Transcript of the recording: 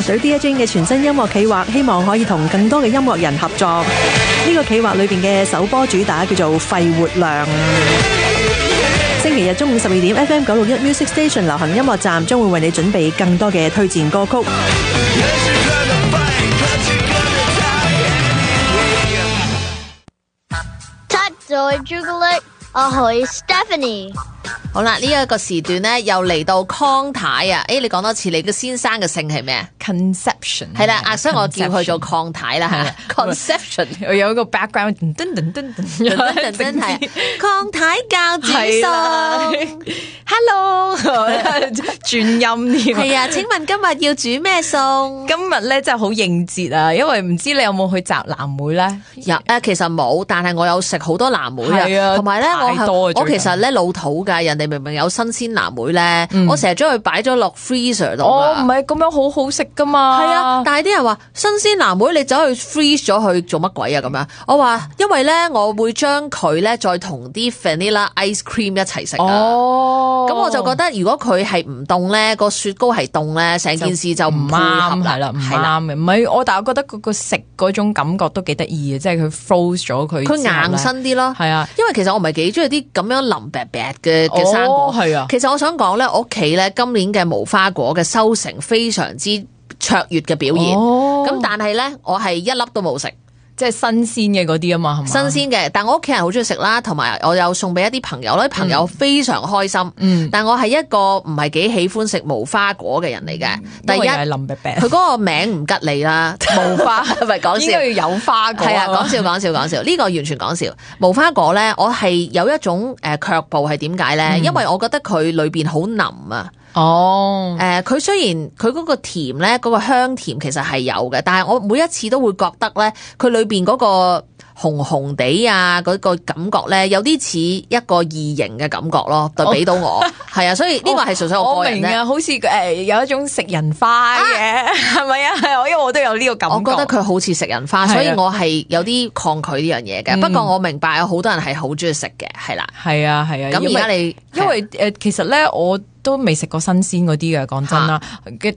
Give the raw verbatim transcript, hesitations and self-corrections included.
水 Dear Jane 嘅全新音樂企劃，希望可以同更多嘅音樂人合作。呢個企劃裏邊嘅首波主打叫做肺活量。星期日中午十二點 F M 九六一 Music Station 流行音樂站將會為你準備更多嘅推薦歌曲。 七仔朱古力，我係 Stephanie。 好啦，呢、這、一個時段咧又嚟到康太啊！誒，你講多次，你嘅先生嘅姓係咩 ？Conception 係啦，啊，所以我叫佢做康太啦嚇。Conception 我有一個 background，噔噔噔噔噔， 真係康太教煮餸。 Hello， 轉音添。 係啊，請問今日要煮咩餸？ 今日咧真係好應節啊，因為唔知你有冇去摘藍莓咧？ 有誒，其實冇，但係我有食好多藍莓啊。 同埋咧，我係我其實咧老土㗎，人哋明明有新鮮藍莓咧，嗯、我成日將佢擺咗落 freezer 度。 哦，唔係咁樣好好食㗎嘛。 係啊，但係啲人話新鮮藍莓你走去 freeze 咗佢做乜鬼啊咁樣？我話因為咧，我會將佢咧再同啲 vanilla ice cream 一齊食啊。哦，咁我就覺得如果佢係唔凍咧，個雪糕係凍咧，成件事就唔啱係啦，唔啱嘅。唔係我，但係我覺得嗰個食嗰種感覺都幾得意嘅，即係佢 froze 咗佢。 佢硬身啲咯，係啊，因為其實我唔係幾中意啲咁樣腍白白嘅嘅生果。係啊，其實我想講咧，我屋企咧今年嘅無花果嘅收成非常之卓越嘅表現。哦，咁但係咧，我係一粒都冇食。 即係新鮮嘅嗰啲啊嘛，係嘛？ 新鮮嘅，但我屋企人好中意食啦，同埋我有送俾一啲朋友咧，朋友非常開心。嗯，但我係一個唔係幾喜歡食無花果嘅人嚟嘅。第一，佢嗰個名唔吉利啦，無花係咪講笑？應該要有花果。係啊，講笑講笑講笑，呢個完全講笑。無花果咧，我係有一種誒卻步，係點解咧？因為我覺得佢裏邊好腍啊。哦，誒、呃，佢雖然佢嗰個甜咧，嗰、嗰個香甜其實係有嘅，但係我每一次都會覺得咧，佢裏邊嗰個紅紅地啊，嗰、嗰個感覺咧，有啲似一個異形嘅感覺咯，就俾到我，係、哦、啊，所以呢個係純粹我個人咧。我明啊， 好似誒、呃、有一種食人花嘅，係咪啊？係，因為我都有呢個感覺。 我覺得佢好似食人花，所以我係有啲抗拒呢樣嘢嘅。不過我明白有好多人係好中意食嘅，係啦。 係啊，係啊。 咁而家你因為誒、呃，其實咧我。都未食過新鮮嗰啲嘅，講真啦。